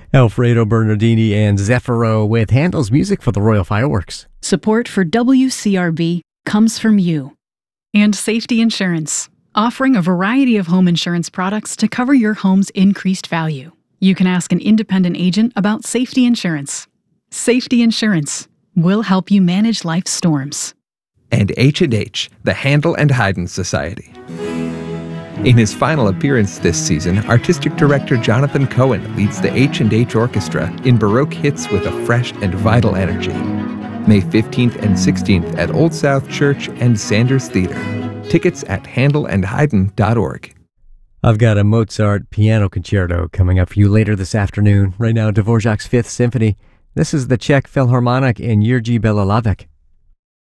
Alfredo Bernardini and Zeffiro with Handel's music for the Royal Fireworks. Support for WCRB comes from you. And Safety Insurance, offering a variety of home insurance products to cover your home's increased value. You can ask an independent agent about safety insurance. Safety Insurance will help you manage life's storms. And H&H, the Handel and Haydn Society. In his final appearance this season, artistic director Jonathan Cohen leads the H&H Orchestra in Baroque hits with a fresh and vital energy. May 15th and 16th at Old South Church and Sanders Theater. Tickets at handelandhaydn.org. I've got a Mozart piano concerto coming up for you later this afternoon. Right now, Dvorak's Fifth Symphony. This is the Czech Philharmonic and Jiří Bělohlávek.